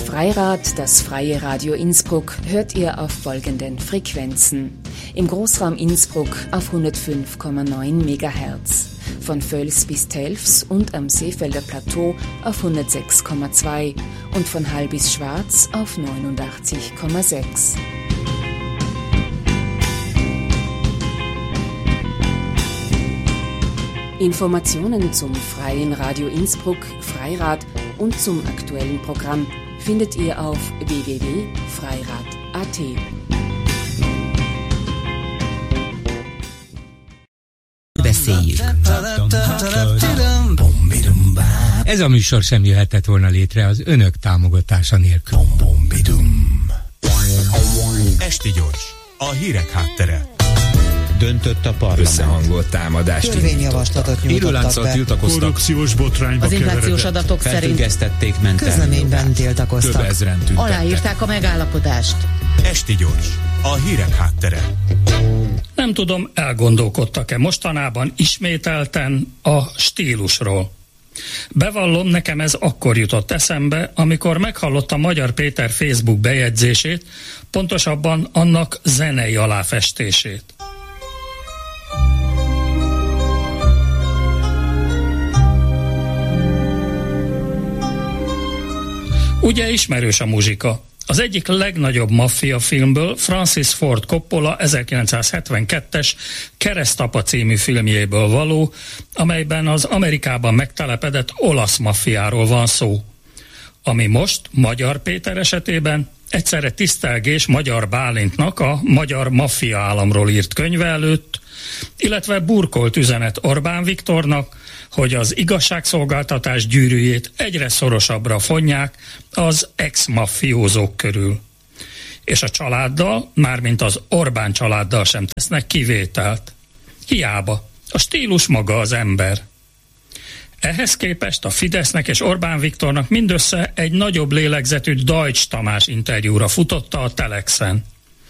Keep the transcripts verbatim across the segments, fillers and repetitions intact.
Freirad, das freie Radio Innsbruck, hört ihr auf folgenden Frequenzen. Im Großraum Innsbruck auf hundertfünf Komma neun Megahertz, von Völs bis Telfs und am Seefelder Plateau auf hundertsechs Komma zwei und von Hall bis Schwarz auf neunundachtzig Komma sechs. Informationen zum Freien Radio Innsbruck, Freirad und zum aktuellen Programm findet ihr auf w w w punkt freirad punkt a t. Beszéljük. Ez a műsor sem jöhetett volna létre az önök támogatása nélkül. Esti gyors, a hírek háttere. Döntött a parlament. Összehangolt támadást törvényjavaslatot nyújtottak be. Tiltakoztak. Korrupciós botrányba az inflációs adatok szerint felfüggesztették mentálni. Közleményben tiltakoztak. Több ezren tüntettek. Aláírták a megállapodást. Esti gyors, a hírek háttere. Nem tudom, elgondolkodtak-e mostanában ismételten a stílusról. Bevallom, nekem ez akkor jutott eszembe, amikor meghallottam Magyar Péter Facebook bejegyzését, pontosabban annak zenei aláfestését. Ugye ismerős a muzsika. Az egyik legnagyobb maffia filmből, Francis Ford Coppola ezerkilencszázhetvenkettes Keresztapa című filmjéből való, amelyben az Amerikában megtelepedett olasz maffiáról van szó. Ami most, Magyar Péter esetében egyszerre tisztelgés Magyar Bálintnak a magyar maffia államról írt könyve előtt, illetve burkolt üzenet Orbán Viktornak, hogy az igazságszolgáltatás gyűrűjét egyre szorosabbra fonják az ex-maffiózók körül. És a családdal, mármint az Orbán családdal sem tesznek kivételt. Hiába, a stílus maga az ember. Ehhez képest a Fidesznek és Orbán Viktornak mindössze egy nagyobb lélegzetű Deutsch Tamás interjúra futotta a Telexen.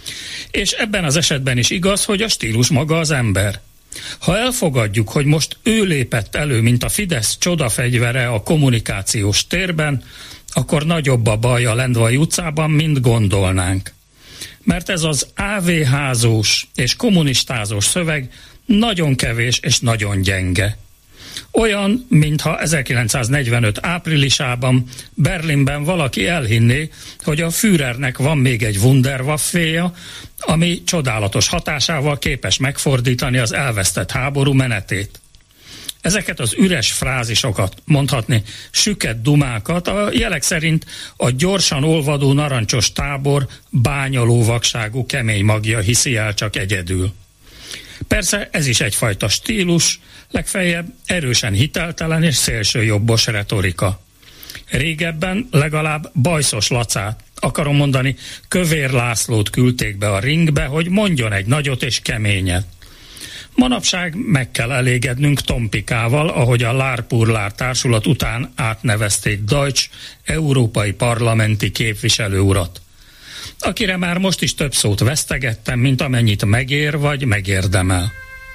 És ebben az esetben is igaz, hogy a stílus maga az ember. Ha elfogadjuk, hogy most ő lépett elő, mint a Fidesz csodafegyvere a kommunikációs térben, akkor nagyobb a baj a Lendvai utcában, mint gondolnánk. Mert ez az á vé házós és kommunistázós szöveg nagyon kevés és nagyon gyenge. Olyan, mintha ezerkilencszáznegyvenöt áprilisában Berlinben valaki elhinné, hogy a Führernek van még egy Wunderwafféja, ami csodálatos hatásával képes megfordítani az elvesztett háború menetét. Ezeket az üres frázisokat, mondhatni süket dumákat a jelek szerint a gyorsan olvadó narancsos tábor bányoló vakságú kemény magja hiszi el csak egyedül. Persze ez is egyfajta stílus, legfeljebb erősen hiteltelen és szélsőjobbos retorika. Régebben legalább Bajszos Lacát, akarom mondani Kövér Lászlót küldték be a ringbe, hogy mondjon egy nagyot és keményet. Manapság meg kell elégednünk Tompikával, ahogy a Lárpurlár társulat után átnevezték Deutsch európai parlamenti képviselő urat, akire már most is több szót vesztegettem, mint amennyit megér vagy megérdemel.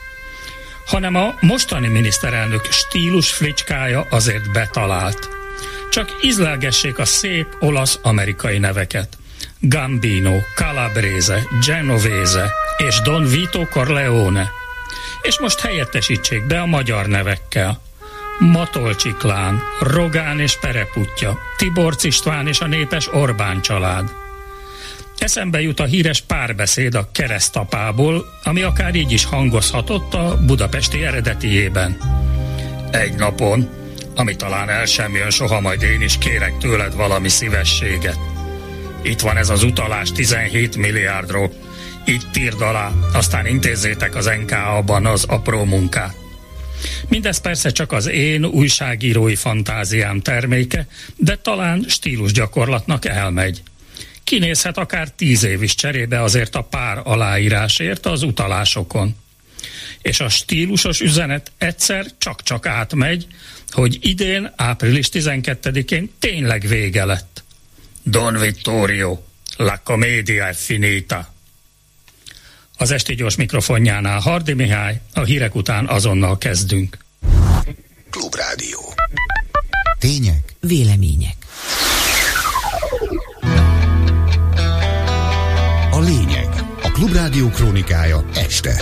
Hanem a mostani miniszterelnök stílus fricskája azért betalált. Csak ízlelgessék a szép olasz-amerikai neveket. Gambino, Calabrese, Genovese és Don Vito Corleone. És most helyettesítsék be a magyar nevekkel. Matolcsiklán, Rogán és Pereputya, Tiborcs István és a népes Orbán család. Eszembe jut a híres párbeszéd a Keresztapából, ami akár így is hangozhatott a budapesti eredetiében. Egy napon, ami talán el sem jön soha, majd én is kérek tőled valami szívességet. Itt van ez az utalás tizenhét milliárdról. Itt írd alá, aztán intézzétek az en ká á-ban az apró munkát. Mindez persze csak az én újságírói fantáziám terméke, de talán stílusgyakorlatnak elmegy. Kinézhet akár tíz év is cserébe azért a pár aláírásért az utalásokon. És a stílusos üzenet egyszer csak-csak átmegy, hogy idén, április tizenkettedikén tényleg vége lett. Don Vittorio, la commedia è finita. Az Esti Gyors mikrofonjánál Hardy Mihály, a hírek után azonnal kezdünk. Klubrádió. Tények. Vélemények. Klubrádió krónikája este.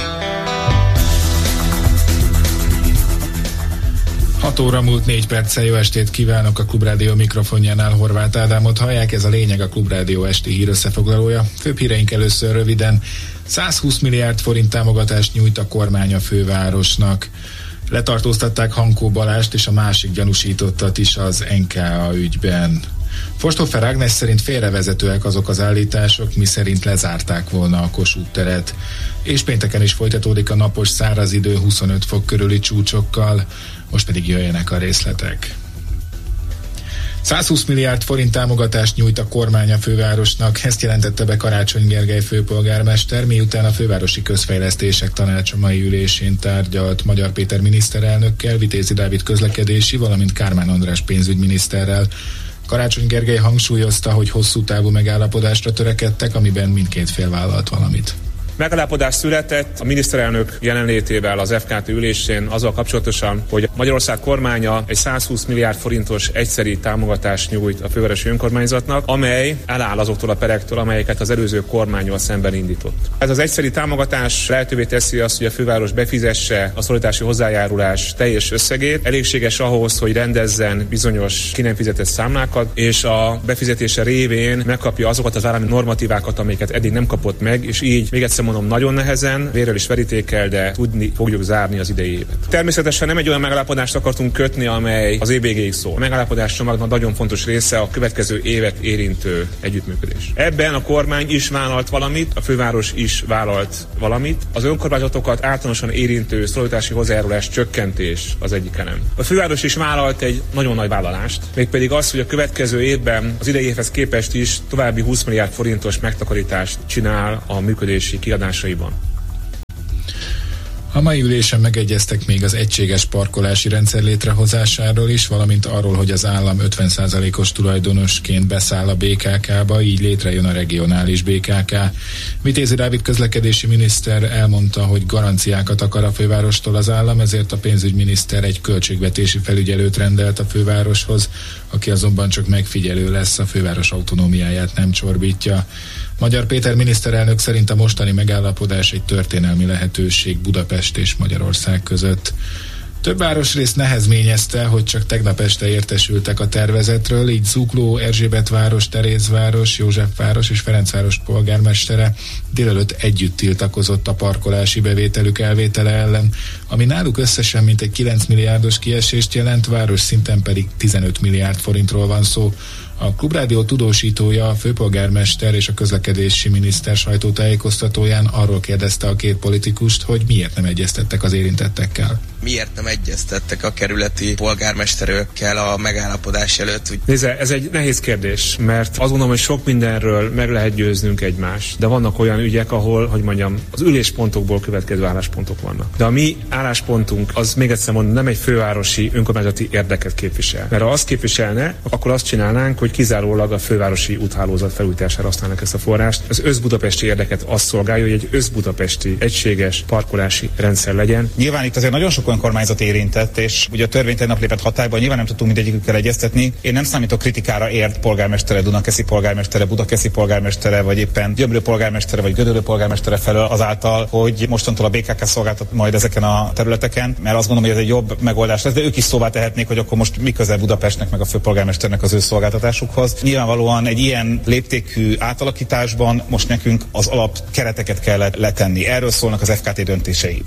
hat óra múlt négy perccel, jó estét kívánok, a Klubrádió mikrofonjánál Horváth Ádámot hallják, ez a lényeg, a Klubrádió esti hír összefoglalója. Főbb híreink először röviden. százhúsz milliárd forint támogatást nyújt a kormány a fővárosnak. Letartóztatták Hankó Balást és a másik gyanúsítottat is az en ká á ügyben. Forsthofer Ágnes szerint félrevezetőek azok az állítások, miszerint lezárták volna a Kossuth teret. És pénteken is folytatódik a napos száraz idő huszonöt fok körüli csúcsokkal, most pedig jöjjenek a részletek. százhúsz milliárd forint támogatást nyújt a kormány a fővárosnak, ezt jelentette be Karácsony Gergely főpolgármester, miután a fővárosi közfejlesztések tanácsa mai ülésén tárgyalt Magyar Péter miniszterelnökkel, Vitézi Dávid közlekedési, valamint Kármán András pénzügyminiszterrel. Karácsony Gergely hangsúlyozta, hogy hosszú távú megállapodásra törekedtek, amiben mindkét fél vállalt valamit. Megállapodás született a miniszterelnök jelenlétével az ef ká té ülésén azzal kapcsolatosan, hogy Magyarország kormánya egy százhúsz milliárd forintos egyszeri támogatást nyújt a fővárosi önkormányzatnak, amely eláll azoktól a perektől, amelyeket az előző kormánnyal szemben indított. Ez az egyszeri támogatás lehetővé teszi azt, hogy a főváros befizesse a szolidaritási hozzájárulás teljes összegét, elégséges ahhoz, hogy rendezzen bizonyos ki nem fizetett számlákat, és a befizetése révén megkapja azokat az állami normatívákat, amiket eddig nem kapott meg, és így még egyszer mondom, nagyon nehezen, vérrel és verítékkel, de tudni fogjuk zárni az idei évet. Természetesen nem egy olyan megállapodást akartunk kötni, amely az é bé gé-ig szól. A megállapodás csomagnak nagyon fontos része a következő évet érintő együttműködés. Ebben a kormány is vállalt valamit, a főváros is vállalt valamit. Az önkormányzatokat általánosan érintő szolidaritási hozzájárulás csökkentés az egyik elem. A főváros is vállalt egy nagyon nagy vállalást, mégpedig az, hogy a következő évben az idei évhez képest is további húsz milliárd forintos megtakarítást csinál a működési kiadásaiban. A mai ülésen megegyeztek még az egységes parkolási rendszer létrehozásáról is, valamint arról, hogy az állam ötven százalékos tulajdonosként beszáll a bé ká ká-ba, így létrejön a regionális bé ká ká. Vitézi Dávid közlekedési miniszter elmondta, hogy garanciákat akar a fővárostól az állam, ezért a pénzügyminiszter egy költségvetési felügyelőt rendelt a fővároshoz, aki azonban csak megfigyelő lesz, a főváros autonómiáját nem csorbítja. Magyar Péter miniszterelnök szerint a mostani megállapodás egy történelmi lehetőség Budapest és Magyarország között. Több városrész nehezményezte, hogy csak tegnap este értesültek a tervezetről, így Zugló, Erzsébetváros, Terézváros, Józsefváros és Ferencváros polgármestere délelőtt együtt tiltakozott a parkolási bevételük elvétele ellen, ami náluk összesen mintegy kilenc milliárdos kiesést jelent, város szinten pedig tizenöt milliárd forintról van szó. A Klubrádió tudósítója, a főpolgármester és a közlekedési miniszter sajtótájékoztatóján arról kérdezte a két politikust, hogy miért nem egyeztettek az érintettekkel. Miért nem egyeztettek a kerületi polgármesterőkkel a megállapodás előtt? Úgy... Nézze, ez egy nehéz kérdés, mert azt gondolom, hogy sok mindenről meg lehet győznünk egymást, de vannak olyan ügyek, ahol, hogy mondjam, az üléspontokból következő álláspontok vannak. De a mi álláspontunk, az még egyszer mondom, nem egy fővárosi önkormányzati érdeket képvisel. Mert ha azt képviselne, akkor azt csinálnánk, hogy kizárólag a fővárosi úthálózat felújítására használnak ezt a forrást. Az összbudapesti érdeket azt szolgálja, hogy egy összbudapesti egységes parkolási rendszer legyen. Nyilván itt azért nagyon sok önkormányzat érintett, és ugye a törvény tegnap lépett hatályba, nyilván nem tudtunk mindegyikükkel egyeztetni. Én nem számítok kritikára ért polgármestere, Dunakeszi polgármestere, Budakeszi polgármestere, vagy éppen Gyömrő polgármestere, vagy Gödöllő polgármestere felől azáltal, hogy mostantól a bé ká ká szolgáltat majd ezeken a területeken, mert azt gondolom, hogy ez egy jobb megoldás lesz, de ők is szóvá tehetnék, hogy akkor most mi közel Budapestnek meg a főpolgármesternek az ő szolgáltatásukhoz. Nyilvánvalóan egy ilyen léptékű átalakításban most nekünk az alap kereteket kell letenni. Erről szólnak az ef ká té döntései.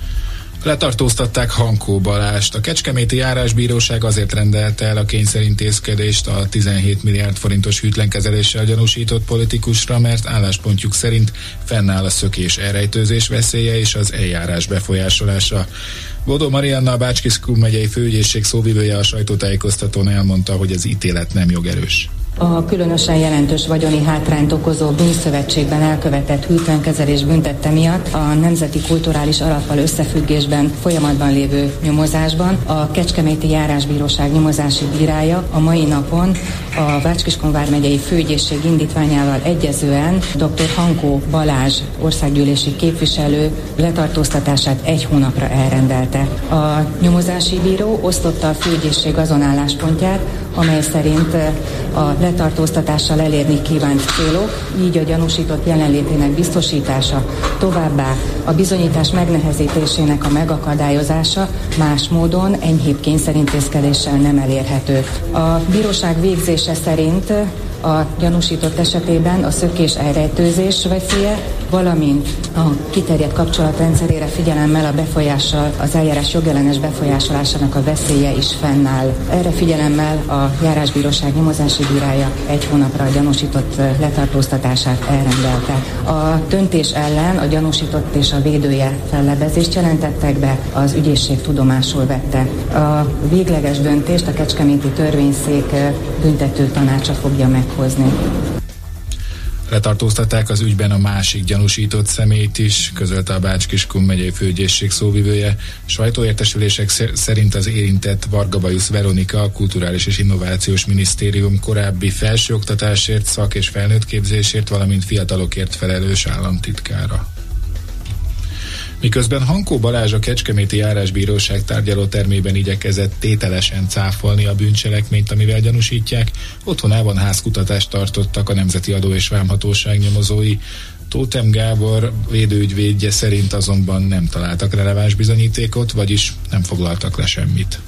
Letartóztatták Hankó Balást. A Kecskeméti Járásbíróság azért rendelte el a kényszerintézkedést a tizenhét milliárd forintos hűtlenkezeléssel gyanúsított politikusra, mert álláspontjuk szerint fennáll a szökés elrejtőzés veszélye és az eljárás befolyásolása. Bodó Marianna, a Bács-Kiskun megyei főügyészség szóvivője a sajtótájékoztatón elmondta, hogy az ítélet nem jogerős. A különösen jelentős vagyoni hátrányt okozó bűnszövetségben elkövetett hűtlenkezelés büntette miatt a Nemzeti Kulturális Alappal összefüggésben folyamatban lévő nyomozásban a Kecskeméti Járásbíróság nyomozási bírája a mai napon A Bács-Kiskun vármegyei főügyészség indítványával egyezően dr. Hankó Balázs országgyűlési képviselő letartóztatását egy hónapra elrendelte. A nyomozási bíró osztotta a főügyészség azon álláspontját, amely szerint a letartóztatással elérni kívánt célok, így a gyanúsított jelenlétének biztosítása, továbbá a bizonyítás megnehezítésének a megakadályozása más módon enyhébb kényszerintézkedéssel nem elérhető. A bíróság végzése szerint a gyanúsított esetében a szökés elrejtőzés veszélye, valamint a kiterjedt kapcsolatrendszerére figyelemmel a befolyással, az eljárás jogellenes befolyásolásának a veszélye is fennáll. Erre figyelemmel a járásbíróság nyomozási bírája egy hónapra a gyanúsított letartóztatását elrendelte. A döntés ellen a gyanúsított és a védője fellebezést jelentettek be, az ügyészség tudomásul vette. A végleges döntést a Kecskeméti Törvényszék büntető tanácsa fogja meghozni. Letartóztatták az ügyben a másik gyanúsított személyt is, közölte a Bács-Kiskun megyei főügyészség szóvivője. Sajtóértesülések szerint az érintett Varga Bajusz Veronika, a Kulturális és Innovációs Minisztérium korábbi felsőoktatásért, szak- és felnőttképzésért, valamint fiatalokért felelős államtitkára. Miközben Hankó Balázs a Kecskeméti Járásbíróság tárgyalótermében igyekezett tételesen cáfolni a bűncselekményt, amivel gyanúsítják, otthonában házkutatást tartottak a Nemzeti Adó és Vámhatóság nyomozói. Tóth Gábor védőügyvédje szerint azonban nem találtak releváns bizonyítékot, vagyis nem foglaltak le semmit.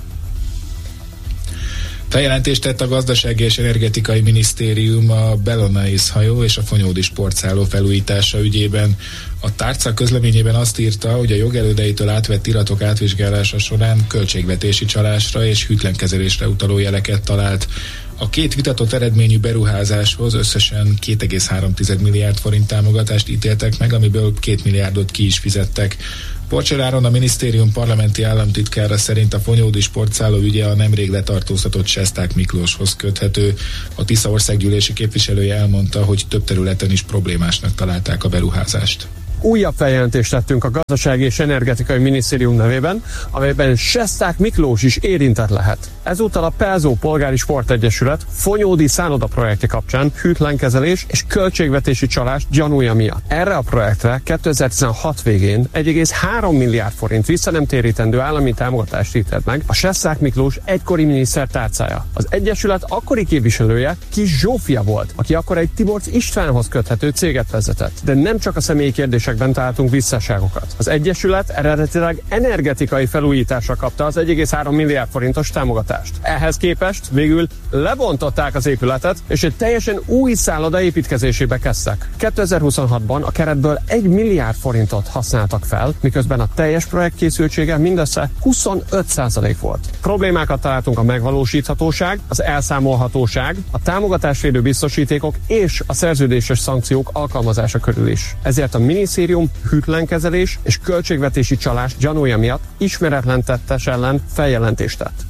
Feljelentést tett a Gazdasági és Energetikai Minisztérium a Bellonais hajó és a Fonyódi sportszálló felújítása ügyében. A tárca közleményében azt írta, hogy a jogerődeitől átvett iratok átvizsgálása során költségvetési csalásra és hűtlenkezelésre utaló jeleket talált. A két vitatott eredményű beruházáshoz összesen két egész három milliárd forint támogatást ítéltek meg, amiből két milliárdot ki is fizettek. Porcseláron a minisztérium parlamenti államtitkára szerint a Fonyódi sportszálló ügye a nemrég letartóztatott Sesták Miklóshoz köthető. A Tisza országgyűlési képviselője elmondta, hogy több területen is problémásnak találták a beruházást. Újabb feljelentést tettünk a Gazdasági és Energetikai Minisztérium nevében, amelyben Sesták Miklós is érintett lehet. Ezúttal a Pelzó Polgári Sportegyesület Fonyódi szálloda projektje kapcsán hűtlenkezelés és költségvetési csalás gyanúja miatt. Erre a projektre kétezer-tizenhat végén egy egész három milliárd forint visszanemtérítendő állami támogatást ítélt meg a Sesták Miklós egykori miniszter tárcája. Az egyesület akkori képviselője Kis Zsófia volt, aki akkor egy Tiborcs Istvánhoz köthető céget vezetett. De nem csak a személyi kérdésekben találtunk visszaságokat. Az egyesület eredetileg energetikai felújításra kapta az egy egész három milliárd forintos támogatást. Ehhez képest végül lebontották az épületet, és egy teljesen új szálloda építkezésébe kezdtek. kétezer-huszonhatban a keretből egy milliárd forintot használtak fel, miközben a teljes projekt készültsége mindössze huszonöt százalék volt. Problémákat találtunk a megvalósíthatóság, az elszámolhatóság, a támogatásvédő biztosítékok és a szerződéses szankciók alkalmazása körül is. Ezért a minisztérium hűtlenkezelés és költségvetési csalás gyanúja miatt ismeretlen tettes ellen feljelentést tett.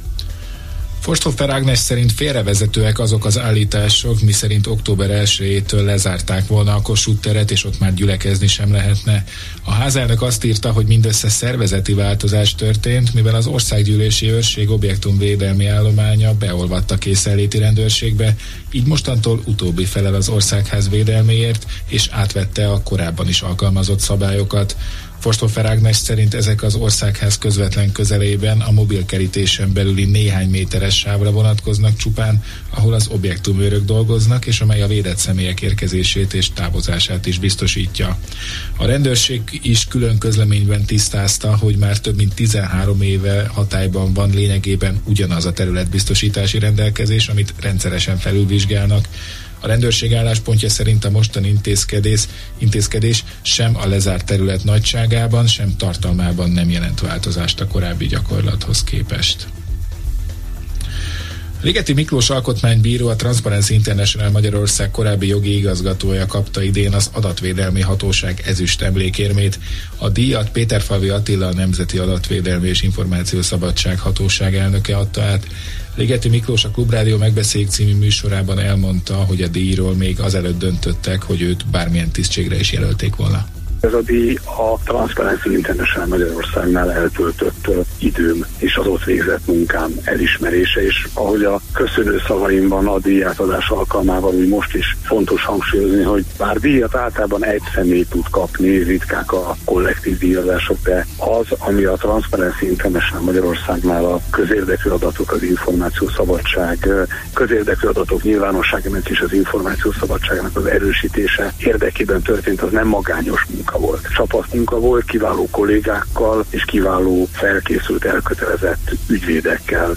Forsthofer Ágnes szerint félrevezetőek azok az állítások, miszerint október elsejétől lezárták volna a Kossuth teret, és ott már gyülekezni sem lehetne. A házelnök azt írta, hogy mindössze szervezeti változás történt, mivel az országgyűlési őrség objektumvédelmi állománya beolvadt a készenléti rendőrségbe, így mostantól utóbbi felel az országház védelméért, és átvette a korábban is alkalmazott szabályokat. Forsthofer Ágnes szerint ezek az országház közvetlen közelében a mobilkerítésen belüli néhány méteres sávra vonatkoznak csupán, ahol az objektumőrök dolgoznak, és amely a védett személyek érkezését és távozását is biztosítja. A rendőrség is külön közleményben tisztázta, hogy már több mint tizenhárom éve hatályban van lényegében ugyanaz a területbiztosítási rendelkezés, amit rendszeresen felülvizsgálnak. A rendőrség álláspontja szerint a mostani intézkedés, intézkedés sem a lezárt terület nagyságában, sem tartalmában nem jelent változást a korábbi gyakorlathoz képest. Ligeti Miklós alkotmánybíró, a Transparency International Magyarország korábbi jogi igazgatója kapta idén az Adatvédelmi Hatóság ezüst emlékérmét. A díjat Péterfalvi Attila, a Nemzeti Adatvédelmi és Információszabadság Hatóság elnöke adta át. Ligeti Miklós a Klubrádió Megbeszéljük című műsorában elmondta, hogy a díjról még azelőtt döntöttek, hogy őt bármilyen tisztségre is jelölték volna. Ez a díj a Transparency International Magyarországnál eltöltött időm és az ott végzett munkám elismerése, és ahogy a köszönő szavaimban a díjátadás alkalmával, úgy most is fontos hangsúlyozni, hogy bár díjat általában egy személy tud kapni, ritkák a kollektív díjazások, de az, ami a Transparency International Magyarországnál a közérdekű adatok, az információszabadság, közérdekű adatok nyilvánosságának és az információszabadságnak az erősítése érdekében történt, az nem magányos munka volt. Csapatmunka volt, kiváló kollégákkal és kiváló felkészült, elkötelezett ügyvédekkel.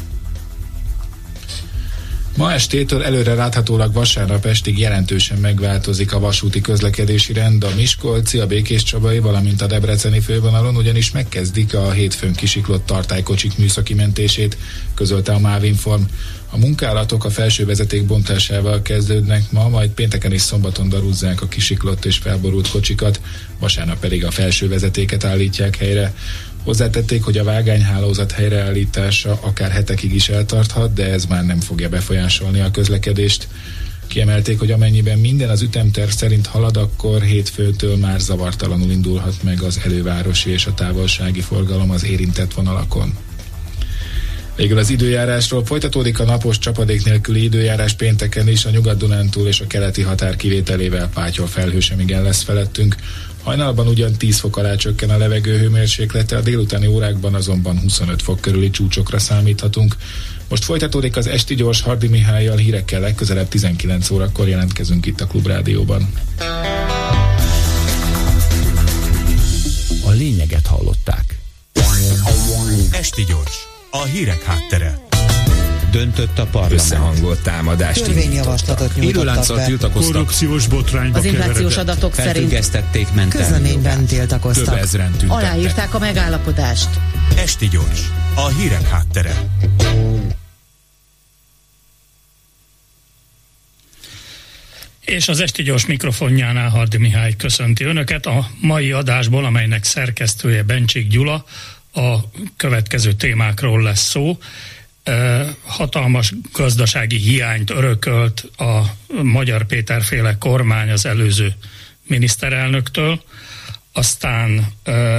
Ma estétől előre láthatólag vasárnap estig jelentősen megváltozik a vasúti közlekedési rend. A miskolci, a Békéscsabai, valamint a debreceni fővonalon ugyanis megkezdik a hétfőn kisiklott tartálykocsik műszaki mentését, közölte a Mávinform. A munkálatok a felső vezeték bontásával kezdődnek ma, majd pénteken és szombaton darúzzák a kisiklott és felborult kocsikat, vasárnap pedig a felső vezetéket állítják helyre. Hozzátették, hogy a vágányhálózat helyreállítása akár hetekig is eltarthat, de ez már nem fogja befolyásolni a közlekedést. Kiemelték, hogy amennyiben minden az ütemterv szerint halad, akkor hétfőtől már zavartalanul indulhat meg az elővárosi és a távolsági forgalom az érintett vonalakon. Végül az időjárásról: folytatódik a napos, csapadék nélküli időjárás pénteken is, a Nyugat-Dunántúl és a keleti határ kivételével pátyol felhő sem igen lesz felettünk. Hajnalban ugyan tíz fok alá csökken a levegő hőmérséklete, a délutáni órákban azonban huszonöt fok körüli csúcsokra számíthatunk. Most folytatódik az Esti Gyors Hardy Mihállyal, hírekkel legközelebb tizenkilenc órakor jelentkezünk itt a Klubrádióban. A lényeget hallották. Esti Gyors, a hírek háttere. Döntött a parlament. Összehangolt támadást Törvényjavaslatot nyújtottak be. tiltakoztak. Korrupciós botrányba Az inflációs adatok szerint felfüggesztették mentelmi közleményben tiltakoztak. Több ezren tüntettek. Aláírták a megállapodást. Esti Gyors, a hírek háttere. És az Esti Gyors mikrofonjánál Hardy Mihály köszönti Önöket. A mai adásból, amelynek szerkesztője Bencsik Gyula, a következő témákról lesz szó. Hatalmas gazdasági hiányt örökölt a Magyar Péter féle kormány az előző miniszterelnöktől, aztán